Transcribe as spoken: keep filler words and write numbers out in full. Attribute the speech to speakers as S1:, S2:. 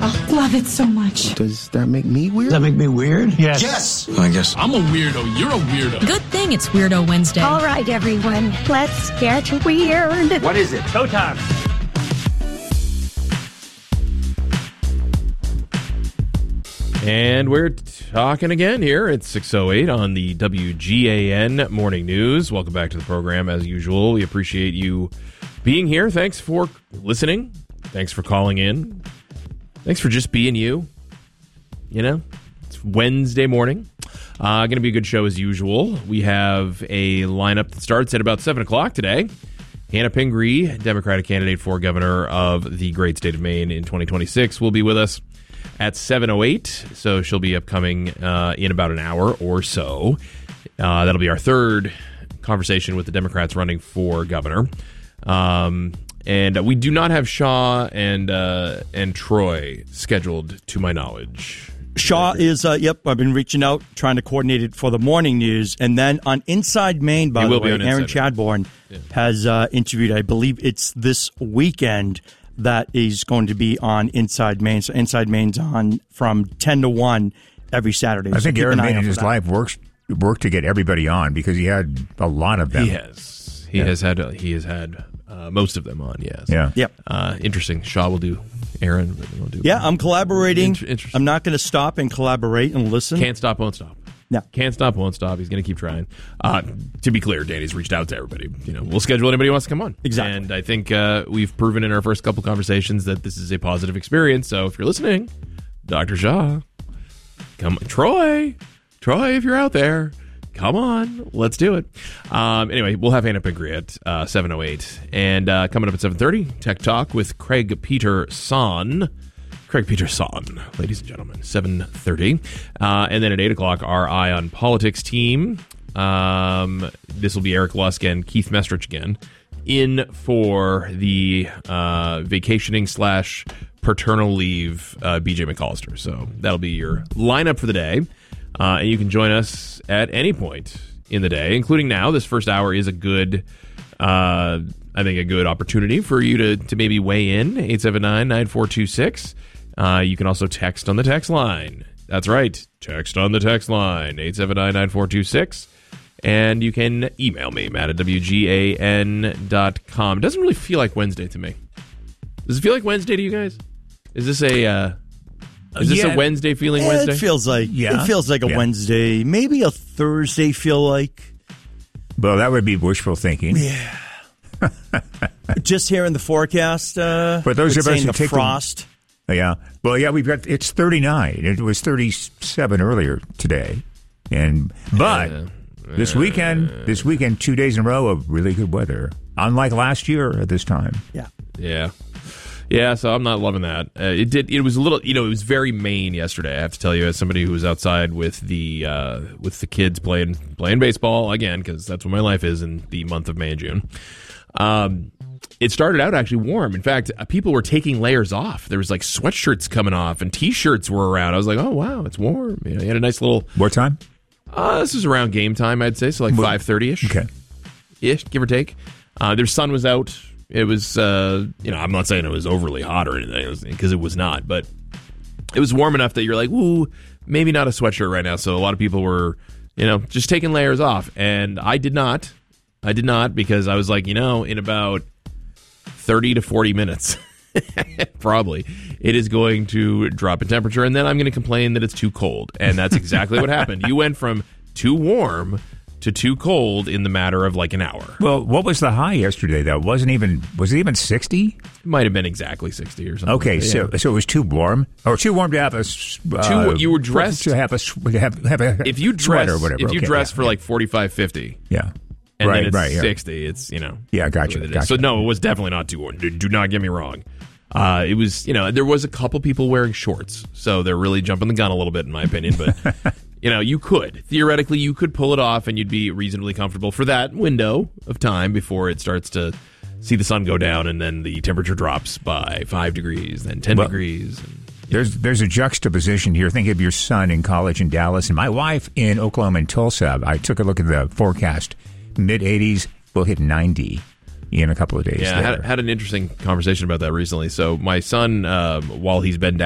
S1: Oh, love it so much.
S2: Does that make me weird?
S3: Does that make me weird?
S4: Yes. Yes.
S3: I guess.
S4: I'm a weirdo. You're a weirdo.
S5: Good thing it's Weirdo Wednesday.
S6: All right, everyone. Let's get weird.
S7: What is it?
S4: Showtime.
S8: And we're talking again here at six oh eight on the W G A N Morning News. Welcome back to the program as usual. We appreciate you being here. Thanks for listening. Thanks for calling in. Thanks for just being you. You know, it's Wednesday morning. Uh, going to be a good show as usual. We have a lineup that starts at about seven o'clock today. Hannah Pingree, Democratic candidate for governor of the great state of Maine in twenty twenty-six, will be with us at seven oh eight, so she'll be upcoming uh, in about an hour or so. Uh, that'll be our third conversation with the Democrats running for governor. Um, and we do not have Shaw and uh, and Troy scheduled, to my knowledge.
S9: Shaw is, uh, yep, I've been reaching out, trying to coordinate it for the morning news. And then on Inside Maine, by the way, Aaron Chadbourne yeah. has uh, interviewed, I believe it's this weekend, that is going to be on Inside Maine. So Inside Maine's on from ten to one every Saturday.
S10: I
S9: so
S10: think Aaron Maine in his life works worked to get everybody on because he had a lot of them.
S8: He has. He yeah. has had. He has had uh, most of them on. Yes.
S10: Yeah.
S9: Yep.
S8: Uh, interesting. Shaw will do. Aaron will do.
S9: Yeah, I'm collaborating. Inter- I'm not going to stop and collaborate and listen.
S8: Can't stop, won't stop.
S9: No.
S8: Can't stop, won't stop. He's going to keep trying. Uh, to be clear, Danny's reached out to everybody. You know, we'll schedule anybody who wants to come on.
S9: Exactly.
S8: And I think uh, we've proven in our first couple conversations that this is a positive experience. So if you're listening, Doctor Shaw, come on. Troy, Troy, if you're out there, come on. Let's do it. Um, anyway, we'll have Hannah Pingree at uh, seven oh eight. And uh, coming up at seven thirty, Tech Talk with Craig Peterson. Craig Peterson, ladies and gentlemen, seven thirty. Uh, and then at eight o'clock, our Eye on Politics team. Um, this will be Eric Lusk and Keith Mestrich again in for the uh, vacationing slash paternal leave uh, B J McAllister. So that'll be your lineup for the day. Uh, and you can join us at any point in the day, including now. This first hour is a good... Uh, I think a good opportunity for you to, to maybe weigh in, eight seven nine, nine four two six. Uh, you can also text on the text line. That's right, text on the text line, eight seven nine, nine four two six. And you can email me, Matt at W G A N dot com. It doesn't really feel like Wednesday to me. Does it feel like Wednesday to you guys? Is this a uh, is this
S10: yeah.
S8: a Wednesday feeling
S9: yeah,
S8: Wednesday?
S9: It feels like,
S10: yeah.
S9: it feels like a
S10: yeah.
S9: Wednesday, maybe a Thursday feel like.
S10: Well, that would be wishful thinking.
S9: Yeah. Just hearing the forecast, uh,
S10: but those of us who
S9: the
S10: take
S9: frost.
S10: The, yeah, well, yeah, we've got it's thirty-nine. It was thirty-seven earlier today, and but uh, this weekend, uh, this weekend, two days in a row of really good weather, unlike last year at this time.
S9: Yeah,
S8: yeah, yeah. So I'm not loving that. Uh, it did. It was a little, you know, it was very Maine yesterday. I have to tell you, as somebody who was outside with the uh, with the kids playing playing baseball again, because that's what my life is in the month of May and June. Um, it started out actually warm. In fact, people were taking layers off. There was like sweatshirts coming off and T-shirts were around. I was like, oh, wow, it's warm. You know, you had a nice little...
S10: What time?
S8: Uh, this was around game time, I'd say. So like five thirty-ish.
S10: Okay.
S8: Ish, give or take. Uh, their sun was out. It was, uh, you know, I'm not saying it was overly hot or anything because it, it was not. But it was warm enough that you're like, ooh, maybe not a sweatshirt right now. So a lot of people were, you know, just taking layers off. And I did not. I did not because I was like, you know, in about thirty to forty minutes, probably, it is going to drop in temperature. And then I'm going to complain that it's too cold. And that's exactly what happened. You went from too warm to too cold in the matter of like an hour.
S10: Well, what was the high yesterday, though? Wasn't even, was it even sixty?
S8: It might have been exactly sixty or something.
S10: Okay,
S8: like
S10: so
S8: yeah.
S10: so it was too warm? Or too warm to have a... Uh,
S8: too, you were dressed...
S10: To have a, to have, have a
S8: if you dress,
S10: sweater or whatever.
S8: If you
S10: okay,
S8: dress
S10: yeah,
S8: for
S10: yeah.
S8: like forty-five, fifty...
S10: Yeah.
S8: And
S10: right,
S8: then it's
S10: right, yeah.
S8: sixty. It's, you know.
S10: Yeah, gotcha.
S8: It
S10: gotcha.
S8: So, no, it was definitely not too warm. Do, do not get me wrong. Uh, it was, you know, there was a couple people wearing shorts. So they're really jumping the gun a little bit, in my opinion. But, you know, you could. Theoretically, you could pull it off and you'd be reasonably comfortable for that window of time before it starts to see the sun go down and then the temperature drops by five degrees, then ten
S10: well,
S8: degrees. And,
S10: there's there's a juxtaposition here. Think of your son in college in Dallas and my wife in Oklahoma and Tulsa. I took a look at the forecast. mid eighties, we'll hit ninety in a couple of days.
S8: Yeah, I had, had an interesting conversation about that recently. So my son, um, while he's been down